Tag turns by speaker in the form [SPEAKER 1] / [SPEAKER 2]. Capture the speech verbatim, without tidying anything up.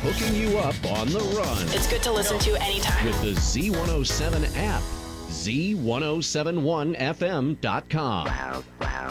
[SPEAKER 1] hooking you up on the run
[SPEAKER 2] It's good to listen to anytime.
[SPEAKER 1] with the Z one oh seven app. Z ten seventy-one F M dot com.
[SPEAKER 3] Wow, wow.